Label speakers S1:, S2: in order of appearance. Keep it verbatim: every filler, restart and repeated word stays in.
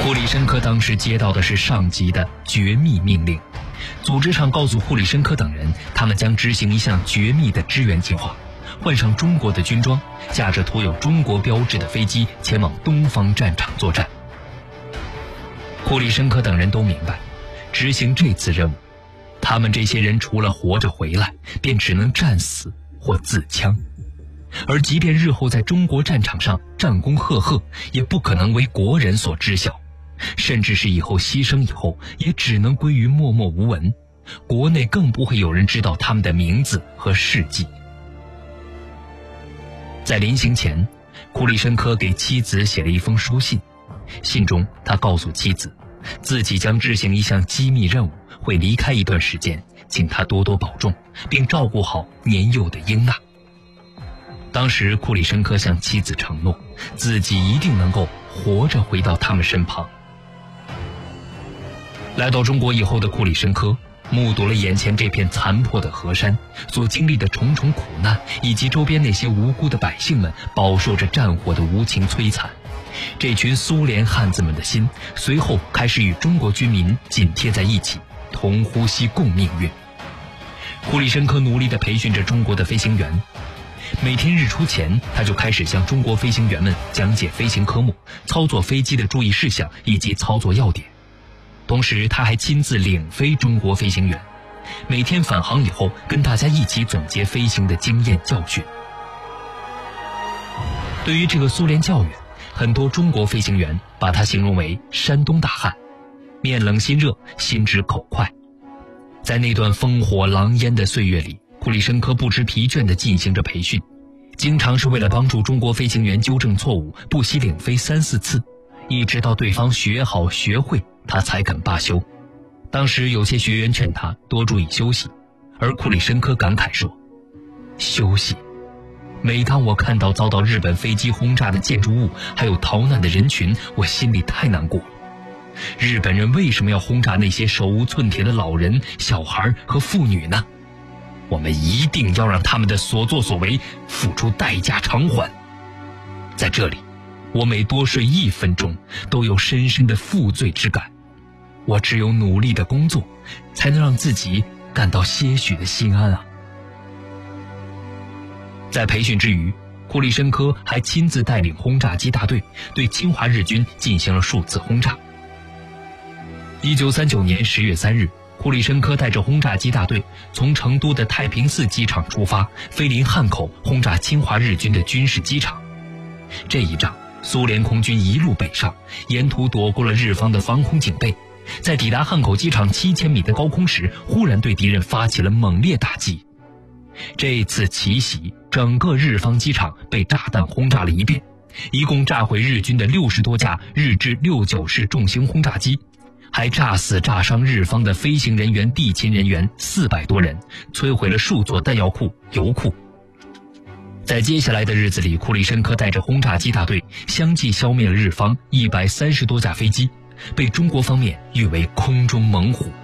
S1: 库里申科当时接到的是上级的绝密命令，组织上告诉库里申科等人，他们将执行一项绝密的支援计划，换上中国的军装，驾着涂有中国标志的飞机前往东方战场作战。库里申科等人都明白，执行这次任务，他们这些人除了活着回来，便只能战死或自枪。而即便日后在中国战场上战功赫赫，也不可能为国人所知晓，甚至是以后牺牲以后，也只能归于默默无闻，国内更不会有人知道他们的名字和事迹。在临行前，库里申科给妻子写了一封书信，信中他告诉妻子，自己将执行一项机密任务，会离开一段时间，请他多多保重，并照顾好年幼的英娜。当时库里申科向妻子承诺，自己一定能够活着回到他们身旁。来到中国以后的库里申科，目睹了眼前这片残破的河山所经历的重重苦难，以及周边那些无辜的百姓们饱受着战火的无情摧残。这群苏联汉子们的心随后开始与中国军民紧贴在一起，同呼吸共命运。库里申科努力地培训着中国的飞行员，每天日出前，他就开始向中国飞行员们讲解飞行科目、操作飞机的注意事项以及操作要点。同时他还亲自领飞中国飞行员，每天返航以后跟大家一起总结飞行的经验教训。对于这个苏联教育，很多中国飞行员把它形容为山东大汉，面冷心热，心直口快。在那段烽火狼烟的岁月里，库里申科不知疲倦地进行着培训，经常是为了帮助中国飞行员纠正错误，不惜领飞三四次，一直到对方学好学会，他才肯罢休。当时有些学员劝他多注意休息，而库里申科感慨说，休息，每当我看到遭到日本飞机轰炸的建筑物，还有逃难的人群，我心里太难过了。日本人为什么要轰炸那些手无寸铁的老人、小孩和妇女呢？我们一定要让他们的所作所为付出代价偿还。在这里，我每多睡一分钟，都有深深的负罪之感。我只有努力的工作，才能让自己感到些许的心安啊。在培训之余，库里申科还亲自带领轰炸机大队对侵华日军进行了数次轰炸。一九三九年十月三日，库里申科带着轰炸机大队从成都的太平寺机场出发，飞临汉口轰炸侵华日军的军事机场。这一仗，苏联空军一路北上，沿途躲过了日方的防空警备，在抵达汉口机场七千米的高空时，忽然对敌人发起了猛烈打击。这次奇袭，整个日方机场被炸弹轰炸了一遍，一共炸毁日军的六十多架日制六九式重型轰炸机，还炸死炸伤日方的飞行人员、地勤人员四百多人，摧毁了数座弹药库、油库。在接下来的日子里，库里申科带着轰炸机大队相继消灭了日方一百三十多架飞机，被中国方面誉为空中猛虎。